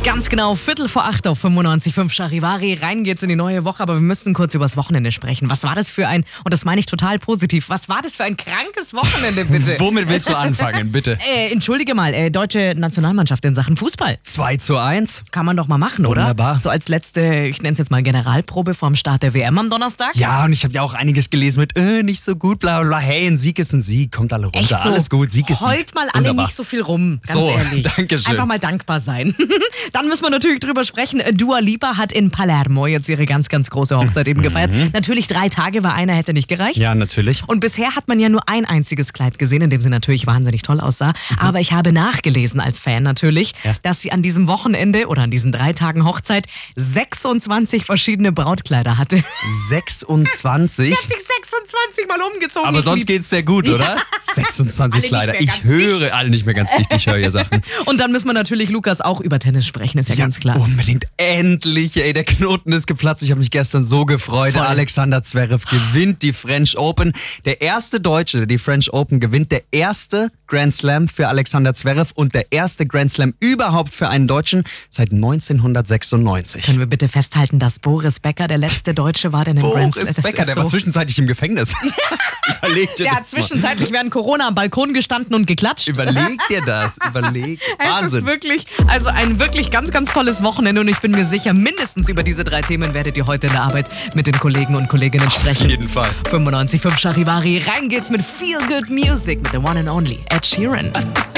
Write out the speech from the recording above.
Ganz genau, 7:45 auf 95.5 Charivari. Rein geht's in die neue Woche, aber wir müssen kurz übers Wochenende sprechen. Was war das für ein, und das meine ich total positiv, was war das für ein krankes Wochenende, bitte? Womit willst du anfangen, bitte? Entschuldige mal, deutsche Nationalmannschaft in Sachen Fußball. 2:1. Kann man doch mal machen, oder? Wunderbar. So als letzte, ich nenne es jetzt mal Generalprobe vorm Start der WM am Donnerstag. Ja, und ich habe ja auch einiges gelesen mit, nicht so gut, bla bla bla. Hey, ein Sieg ist ein Sieg, kommt alle runter, Echt so? alles gut, Sieg ist Sieg. Heult mal alle Wunderbar. nicht so viel rum, ganz So, ehrlich. Dankeschön. Einfach mal dankbar sein. Dann müssen wir natürlich drüber sprechen. Dua Lipa hat in Palermo jetzt ihre ganz, ganz große Hochzeit eben gefeiert. Natürlich 3 Tage, weil einer hätte nicht gereicht. Ja, natürlich. Und bisher hat man ja nur ein einziges Kleid gesehen, in dem sie natürlich wahnsinnig toll aussah. Aber ich habe nachgelesen als Fan natürlich, dass sie an diesem Wochenende oder an diesen 3 Tagen Hochzeit 26 verschiedene Brautkleider hatte. 26. Sie hat sich 26 Mal umgezogen. Aber Ich sonst lieb's. geht's sehr gut, oder? 26 Alle nicht Kleider. mehr Ich ganz höre dicht. alle nicht mehr ganz dicht, ich höre hier Sachen. Und dann müssen wir natürlich, Lukas, auch über Tennis sprechen, ist ja ganz klar. Unbedingt. Endlich, ey, der Knoten ist geplatzt. Ich habe mich gestern so gefreut. Voll. Alexander Zverev gewinnt die French Open. Der erste Deutsche, der die French Open gewinnt. Der erste Grand Slam für Alexander Zverev und der erste Grand Slam überhaupt für einen Deutschen seit 1996. Können wir bitte festhalten, dass Boris Becker der letzte Deutsche war, der den Grand Slam... Boris Das Becker, ist der so. war zwischenzeitlich im Gefängnis. Überleg dir Der hat das mal. zwischenzeitlich während Corona am Balkon gestanden und geklatscht. Überleg dir das. Überleg. Es ist Wahnsinn. wirklich, also ein wirklich ganz, ganz tolles Wochenende und ich bin mir sicher, mindestens über diese 3 Themen werdet ihr heute in der Arbeit mit den Kollegen und Kolleginnen sprechen. Auf jeden Fall. 95.5 Charivari, rein geht's mit Feel Good Music mit The One and Only Ed Sheeran.